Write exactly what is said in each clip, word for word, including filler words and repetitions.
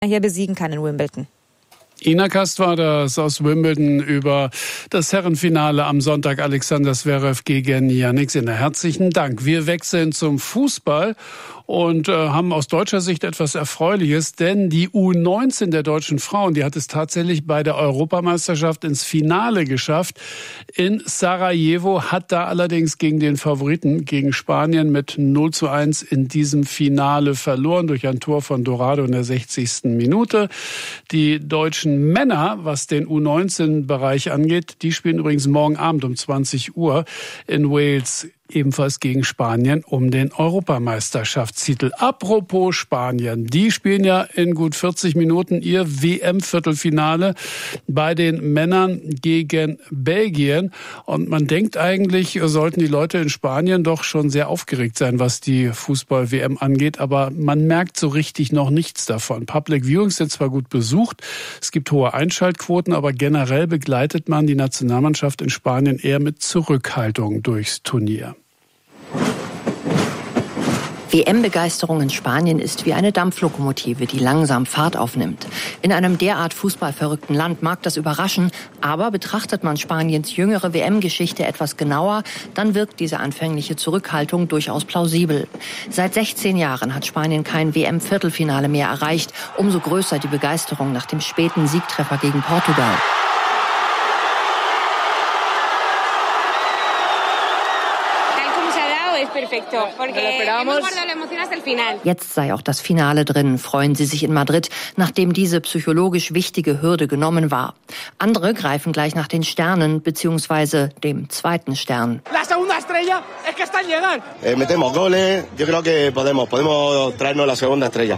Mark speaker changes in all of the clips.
Speaker 1: hier besiegen kann in Wimbledon.
Speaker 2: Ina Kast war das aus Wimbledon über das Herrenfinale am Sonntag. Alexander Zverev gegen Jannik Sinner. Herzlichen Dank. Wir wechseln zum Fußball und äh, haben aus deutscher Sicht etwas Erfreuliches, denn die U neunzehn der deutschen Frauen, die hat es tatsächlich bei der Europameisterschaft ins Finale geschafft. In Sarajevo, hat da allerdings gegen den Favoriten, gegen Spanien mit null zu eins in diesem Finale verloren durch ein Tor von Dorado in der sechzigsten Minute. Die deutschen Männer, was den U neunzehn-Bereich angeht, die spielen übrigens morgen Abend um zwanzig Uhr in Wales, ebenfalls gegen Spanien, um den Europameisterschaftstitel. Apropos Spanien, die spielen ja in gut vierzig Minuten ihr W M-Viertelfinale bei den Männern gegen Belgien. Und man denkt eigentlich, sollten die Leute in Spanien doch schon sehr aufgeregt sein, was die Fußball-W M angeht. Aber man merkt so richtig noch nichts davon. Public Viewings sind zwar gut besucht, es gibt hohe Einschaltquoten, aber generell begleitet man die Nationalmannschaft in Spanien eher mit Zurückhaltung durchs Turnier.
Speaker 3: W M-Begeisterung in Spanien ist wie eine Dampflokomotive, die langsam Fahrt aufnimmt. In einem derart fußballverrückten Land mag das überraschen, aber betrachtet man Spaniens jüngere W M-Geschichte etwas genauer, dann wirkt diese anfängliche Zurückhaltung durchaus plausibel. Seit sechzehn Jahren hat Spanien kein W M-Viertelfinale mehr erreicht. Umso größer die Begeisterung nach dem späten Siegtreffer gegen Portugal. Jetzt sei auch das Finale drin, freuen sie sich in Madrid, nachdem diese psychologisch wichtige Hürde genommen war. Andere greifen gleich nach den Sternen, beziehungsweise dem zweiten Stern.
Speaker 4: Eh, metemos goles, yo creo que podemos, podemos traernos la segunda estrella.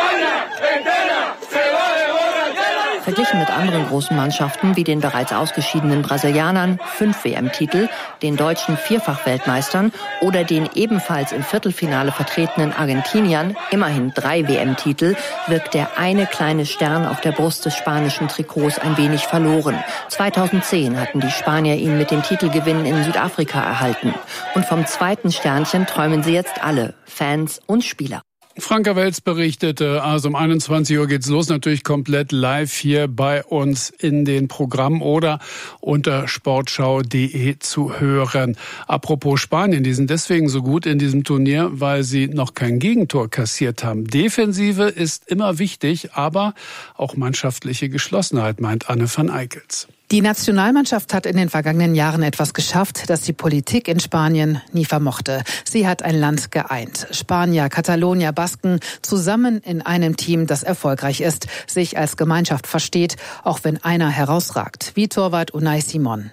Speaker 3: Verglichen mit anderen großen Mannschaften wie den bereits ausgeschiedenen Brasilianern fünf W M-Titel, den deutschen Vierfach-Weltmeistern oder den ebenfalls im Viertelfinale vertretenen Argentiniern immerhin drei W M-Titel, wirkt der eine kleine Stern auf der Brust des spanischen Trikots ein wenig verloren. zweitausendzehn hatten die Spanier ihn mit dem Titelgewinn in Südafrika erhalten. Und vom zweiten Sternchen träumen sie jetzt alle, Fans und Spieler.
Speaker 2: Franka Welz berichtete, also um einundzwanzig Uhr geht's los, natürlich komplett live hier bei uns in den Programmen oder unter sportschau punkt de zu hören. Apropos Spanien, die sind deswegen so gut in diesem Turnier, weil sie noch kein Gegentor kassiert haben. Defensive ist immer wichtig, aber auch mannschaftliche Geschlossenheit, meint Anne van Eickels.
Speaker 5: Die Nationalmannschaft hat in den vergangenen Jahren etwas geschafft, das die Politik in Spanien nie vermochte. Sie hat ein Land geeint. Spanier, Katalonier, Basken zusammen in einem Team, das erfolgreich ist, sich als Gemeinschaft versteht, auch wenn einer herausragt, wie Torwart Unai Simón.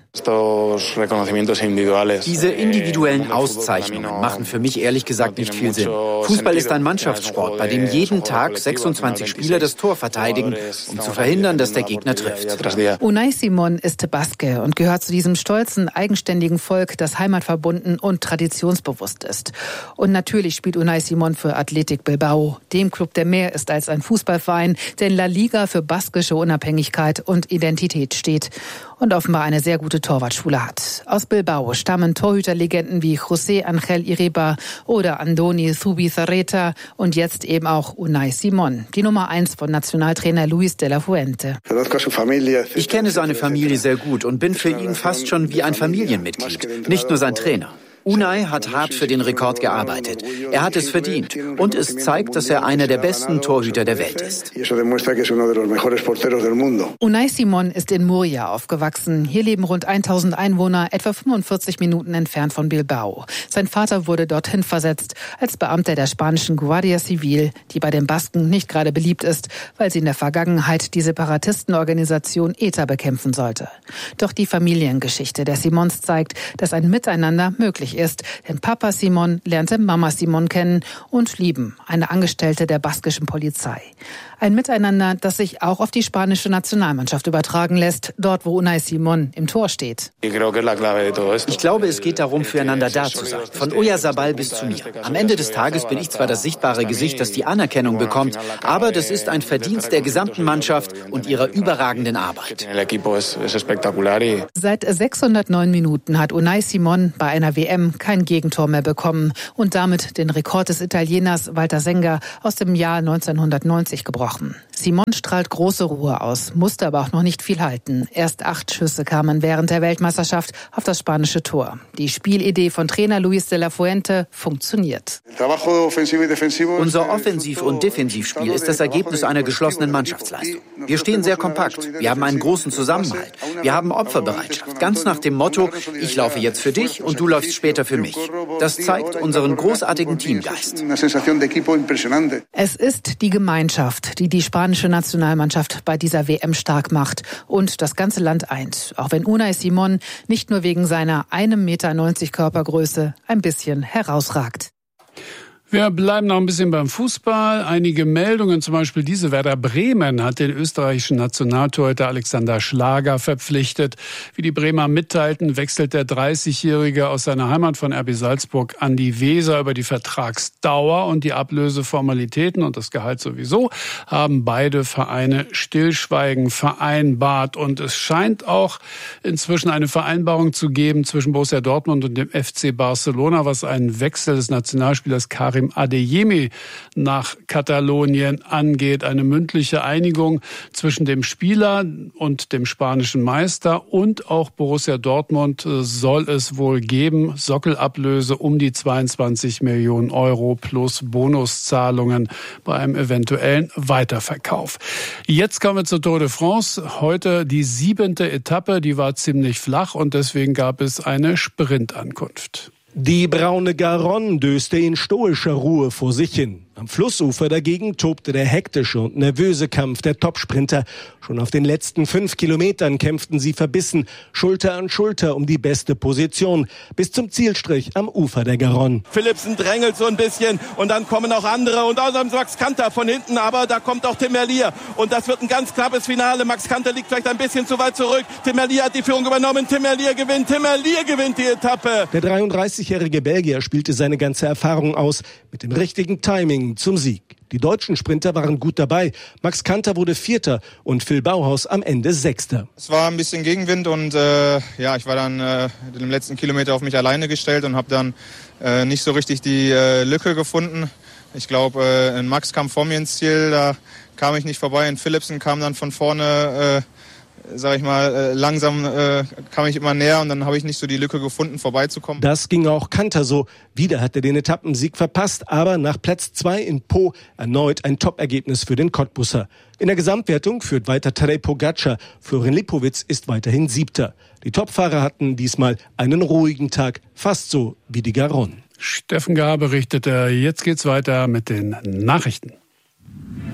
Speaker 6: Diese individuellen Auszeichnungen machen für mich ehrlich gesagt nicht viel Sinn. Fußball ist ein Mannschaftssport, bei dem jeden Tag sechsundzwanzig Spieler das Tor verteidigen, um zu verhindern, dass der Gegner trifft.
Speaker 5: Unai Simón ist Baske und gehört zu diesem stolzen, eigenständigen Volk, das heimatverbunden und traditionsbewusst ist. Und natürlich spielt Unai Simón für Athletic Bilbao, dem Club, der mehr ist als ein Fußballverein, der in La Liga für baskische Unabhängigkeit und Identität steht und offenbar eine sehr gute Torwartschule hat. Aus Bilbao stammen Torhüterlegenden wie José Ángel Iribar oder Andoni Zubizarreta und jetzt eben auch Unai Simón, die Nummer eins von Nationaltrainer Luis de la Fuente.
Speaker 6: Ich kenne seine Familie sehr gut und bin für ihn fast schon wie ein Familienmitglied, nicht nur sein Trainer. Unai hat hart für den Rekord gearbeitet. Er hat es verdient. Und es zeigt, dass er einer der besten Torhüter der Welt ist.
Speaker 5: Unai Simón ist in Murcia aufgewachsen. Hier leben rund tausend Einwohner, etwa fünfundvierzig Minuten entfernt von Bilbao. Sein Vater wurde dorthin versetzt als Beamter der spanischen Guardia Civil, die bei den Basken nicht gerade beliebt ist, weil sie in der Vergangenheit die Separatistenorganisation E T A bekämpfen sollte. Doch die Familiengeschichte der Simons zeigt, dass ein Miteinander möglich ist. ist, denn Papa Simón lernte Mama Simón kennen und lieben, eine Angestellte der baskischen Polizei. Ein Miteinander, das sich auch auf die spanische Nationalmannschaft übertragen lässt, dort wo Unai Simón im Tor steht.
Speaker 6: Ich glaube, es geht darum, füreinander da zu sein, von Oyarzabal bis zu mir. Am Ende des Tages bin ich zwar das sichtbare Gesicht, das die Anerkennung bekommt, aber das ist ein Verdienst der gesamten Mannschaft und ihrer überragenden Arbeit.
Speaker 5: Seit sechshundertneun Minuten hat Unai Simón bei einer W M kein Gegentor mehr bekommen und damit den Rekord des Italieners Walter Senga aus dem Jahr neunzehnhundertneunzig gebrochen. Simon strahlt große Ruhe aus, musste aber auch noch nicht viel halten. Erst acht Schüsse kamen während der Weltmeisterschaft auf das spanische Tor. Die Spielidee von Trainer Luis de la Fuente funktioniert.
Speaker 6: Unser Offensiv- und Defensivspiel ist das Ergebnis einer geschlossenen Mannschaftsleistung. Wir stehen sehr kompakt. Wir haben einen großen Zusammenhalt. Wir haben Opferbereitschaft. Ganz nach dem Motto, ich laufe jetzt für dich und du läufst später für mich. Das zeigt unseren großartigen Teamgeist.
Speaker 5: Es ist die Gemeinschaft, die die spanische Nationalmannschaft bei dieser W M stark macht und das ganze Land eint. Auch wenn Unai Simon nicht nur wegen seiner ein Meter neunzig Körpergröße ein bisschen herausragt.
Speaker 2: Wir bleiben noch ein bisschen beim Fußball. Einige Meldungen, zum Beispiel diese: Werder Bremen hat den österreichischen Nationaltorhüter Alexander Schlager verpflichtet. Wie die Bremer mitteilten, wechselt der dreißigjährige aus seiner Heimat von R B Salzburg an die Weser. Über die Vertragsdauer und die Ablöseformalitäten und das Gehalt sowieso haben beide Vereine stillschweigen vereinbart. Und es scheint auch inzwischen eine Vereinbarung zu geben zwischen Borussia Dortmund und dem F C Barcelona, was einen Wechsel des Nationalspielers Karim Adeyemi nach Katalonien angeht. Eine mündliche Einigung zwischen dem Spieler und dem spanischen Meister und auch Borussia Dortmund soll es wohl geben. Sockelablöse um die zweiundzwanzig Millionen Euro plus Bonuszahlungen bei einem eventuellen Weiterverkauf. Jetzt kommen wir zur Tour de France. Heute die siebente Etappe, die war ziemlich flach und deswegen gab es eine Sprintankunft.
Speaker 1: Die braune Garonne döste in stoischer Ruhe vor sich hin. Am Flussufer dagegen tobte der hektische und nervöse Kampf der Topsprinter. Schon auf den letzten fünf Kilometern kämpften sie verbissen, Schulter an Schulter um die beste Position, bis zum Zielstrich am Ufer der Garonne.
Speaker 7: Philipsen drängelt so ein bisschen und dann kommen auch andere und außerdem Max Kanter von hinten, aber da kommt auch Tim Merlier und das wird ein ganz knappes Finale. Max Kanter liegt vielleicht ein bisschen zu weit zurück. Tim Merlier hat die Führung übernommen, Tim Merlier gewinnt, Tim Merlier gewinnt die Etappe.
Speaker 1: Der dreiunddreißigjährige Belgier spielte seine ganze Erfahrung aus, mit dem richtigen Timing zum Sieg. Die deutschen Sprinter waren gut dabei. Max Kanter wurde Vierter und Phil Bauhaus am Ende Sechster.
Speaker 8: Es war ein bisschen Gegenwind und äh, ja, ich war dann äh, im letzten Kilometer auf mich alleine gestellt und habe dann äh, nicht so richtig die äh, Lücke gefunden. Ich glaube, äh, ein Max kam vor mir ins Ziel, da kam ich nicht vorbei. Und Philipsen kam dann von vorne, äh, sag ich mal, äh, langsam äh, kam ich immer näher und dann habe ich nicht so die Lücke gefunden, vorbeizukommen.
Speaker 1: Das ging auch Kanter so. Wieder hat er den Etappensieg verpasst, aber nach Platz zwei in Po erneut ein Top-Ergebnis für den Cottbusser. In der Gesamtwertung führt weiter Tadej Pogacar. Florin Lipowitz ist weiterhin Siebter. Die Topfahrer hatten diesmal einen ruhigen Tag, fast so wie die Garonne.
Speaker 2: Steffen Gahr berichtete. Jetzt geht's weiter mit den Nachrichten.